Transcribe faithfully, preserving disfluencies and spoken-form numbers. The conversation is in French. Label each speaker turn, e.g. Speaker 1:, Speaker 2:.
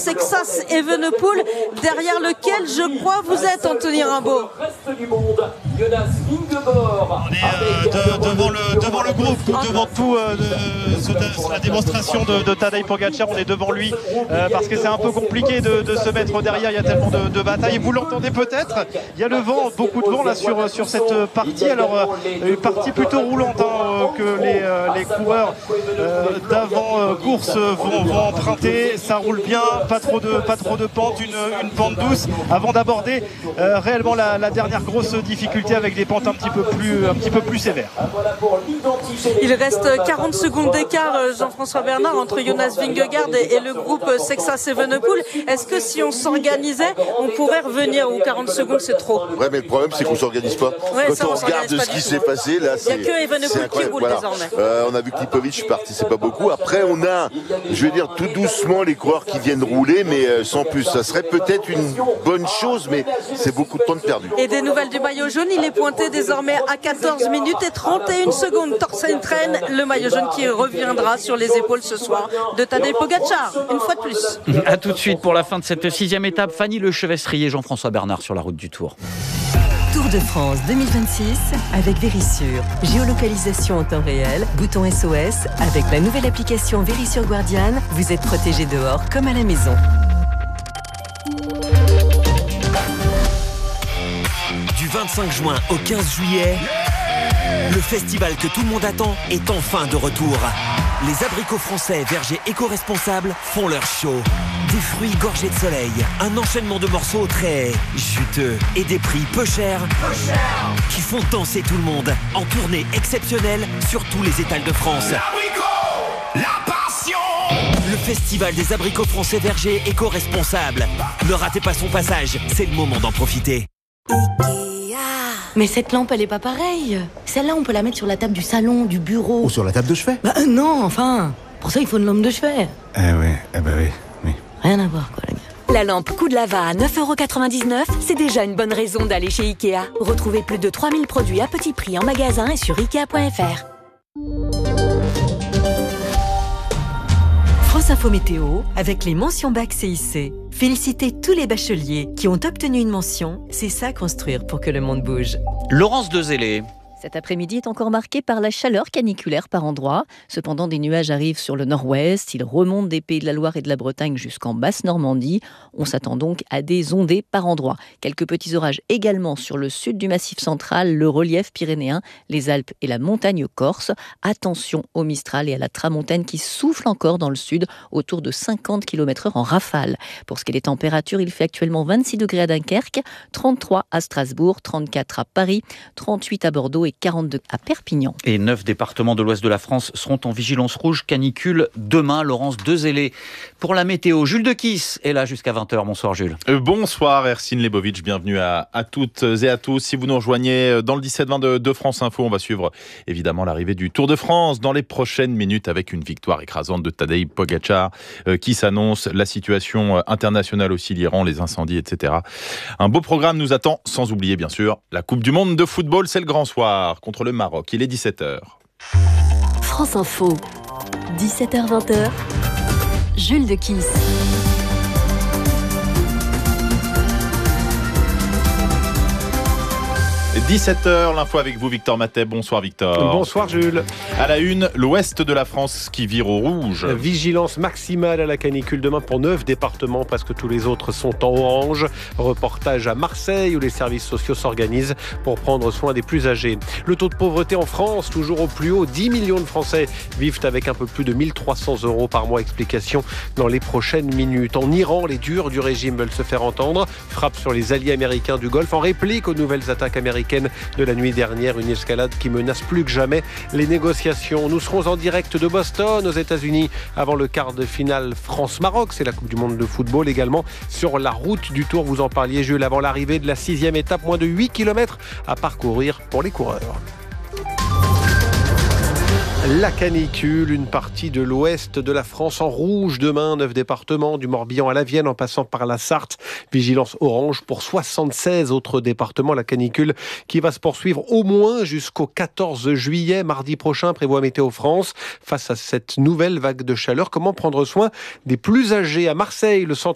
Speaker 1: Sexas Evenepoel, derrière lequel je crois vous êtes, Anthony Rimbaud.
Speaker 2: On est euh, de, devant, le, devant le groupe, devant tout euh, de, ce, la démonstration de, de Tadej Pogacar. On est devant lui euh, parce que c'est un peu compliqué de, de se mettre derrière. Il y a tellement de, de batailles. Vous l'entendez peut-être. Il y a le vent, beaucoup de vent là sur, sur cette partie. Alors euh, une partie plutôt roulante hein, que les, euh, les coureurs euh, d'avant euh, course vont, vont emprunter. Ça roule bien, pas trop de, pas trop de pente, une, une pente douce avant d'aborder euh, réellement la, la dernière grosse difficulté avec des pentes un petit peu plus, un petit peu plus sévères.
Speaker 1: Il reste quarante secondes d'écart, Jean-François Bernard, entre Jonas Vingegaard et, et le groupe Sexas Evenepoel. Est-ce que si on s'organisait, on pourrait revenir ou quarante secondes c'est trop?
Speaker 3: Ouais, mais le problème c'est qu'on s'organise pas.
Speaker 1: Ouais,
Speaker 3: Quand
Speaker 1: ça,
Speaker 3: on,
Speaker 1: on
Speaker 3: regarde ce qui s'est passé là, c'est.
Speaker 1: Il n'y a que Evenepoel qui roule voilà. désormais.
Speaker 3: Euh, on a vu que Lipovic participait pas beaucoup. Après, on a, je vais dire tout doucement les coureurs qui viennent rouler, mais euh, sans plus. Ça serait peut-être une bonne chose, mais c'est beaucoup de temps de perdu.
Speaker 1: Et des nouvelles du maillot jaune, il est pointé désormais à quatorze minutes et trente et une secondes. Torsten Tren, le maillot jaune qui reviendra sur les épaules ce soir de Tadej Pogacar, une fois de plus.
Speaker 4: A tout de suite pour la fin de cette sixième étape. Fanny Lechevestrier, Jean-François Bernard sur la route du Tour.
Speaker 5: Tour de France deux mille vingt-six avec Vérissure. Géolocalisation en temps réel, bouton S O S. Avec la nouvelle application Vérissure Guardian, vous êtes protégé dehors comme à la maison.
Speaker 6: Du vingt-cinq juin au quinze juillet, le festival que tout le monde attend est enfin de retour. Les abricots français vergers éco-responsables font leur show. Des fruits gorgés de soleil, un enchaînement de morceaux très juteux et des prix peu chers, peu cher. Qui font danser tout le monde en tournée exceptionnelle sur tous les étals de France. L'abricot, la passion. Le festival des abricots français vergers éco-responsables. Ne ratez pas son passage, c'est le moment d'en profiter.
Speaker 7: Mais cette lampe, elle est pas pareille. Celle-là, on peut la mettre sur la table du salon, du bureau.
Speaker 8: Ou sur la table de chevet.
Speaker 7: Bah euh, non, enfin. Pour ça, il faut une lampe de chevet.
Speaker 8: Eh oui, eh ben oui, oui.
Speaker 7: Rien à voir, quoi, la gars.
Speaker 5: La lampe Coup de Lava à neuf euros quatre-vingt-dix-neuf, c'est déjà une bonne raison d'aller chez Ikea. Retrouvez plus de trois mille produits à petit prix en magasin et sur ikea point f r. France Info Météo, avec les mentions bac C I C. Félicitez tous les bacheliers qui ont obtenu une mention. C'est ça construire pour que le monde bouge.
Speaker 4: Laurence Dezélé.
Speaker 9: Cet après-midi est encore marqué par la chaleur caniculaire par endroits. Cependant, des nuages arrivent sur le nord-ouest. Ils remontent des Pays de la Loire et de la Bretagne jusqu'en Basse-Normandie. On s'attend donc à des ondées par endroits. Quelques petits orages également sur le sud du Massif central, le relief pyrénéen, les Alpes et la montagne corse. Attention au Mistral et à la tramontane qui souffle encore dans le sud, autour de cinquante kilomètres heure en rafale. Pour ce qui est des températures, il fait actuellement vingt-six degrés à Dunkerque, trente-trois à Strasbourg, trente-quatre à Paris, trente-huit à Bordeaux et quarante-deux à Perpignan.
Speaker 4: Et neuf départements de l'ouest de la France seront en vigilance rouge canicule demain. Laurence Dezélé pour la météo. Jules Dequisse est là jusqu'à vingt heures. Bonsoir Jules.
Speaker 10: Euh, bonsoir Ercine Lebovic, bienvenue à, à toutes et à tous. Si vous nous rejoignez dans le dix-sept vingt de, de France Info, on va suivre évidemment l'arrivée du Tour de France dans les prochaines minutes avec une victoire écrasante de Tadej Pogacar euh, qui s'annonce, la situation internationale aussi, l'Iran, les incendies, et cetera. Un beau programme nous attend, sans oublier bien sûr la Coupe du Monde de football, c'est le grand soir contre le Maroc. Il est dix-sept heures.
Speaker 5: France Info, dix-sept heures vingt, Jules Dequisse.
Speaker 10: dix-sept heures, l'info avec vous Victor Matet. Bonsoir Victor.
Speaker 11: Bonsoir Jules.
Speaker 10: À la une, l'ouest de la France qui vire au rouge.
Speaker 11: Vigilance maximale à la canicule demain pour neuf départements, parce que tous les autres sont en orange. Reportage à Marseille où les services sociaux s'organisent pour prendre soin des plus âgés. Le taux de pauvreté en France, toujours au plus haut. dix millions de Français vivent avec un peu plus de mille trois cents euros par mois. Explication dans les prochaines minutes. En Iran, les durs du régime veulent se faire entendre. Frappe sur les alliés américains du Golfe en réplique aux nouvelles attaques américaines de la nuit dernière, une escalade qui menace plus que jamais les négociations. Nous serons en direct de Boston aux États-Unis avant le quart de finale France-Maroc, c'est la Coupe du Monde de football également sur la route du Tour, vous en parliez Jules, avant l'arrivée de la sixième étape, moins de huit kilomètres à parcourir pour les coureurs. La canicule, une partie de l'ouest de la France en rouge demain, neuf départements, du Morbihan à la Vienne en passant par la Sarthe. Vigilance orange pour soixante-seize autres départements. La canicule qui va se poursuivre au moins jusqu'au quatorze juillet, mardi prochain, prévoit Météo France. Face à cette nouvelle vague de chaleur, comment prendre soin des plus âgés? À Marseille, le centre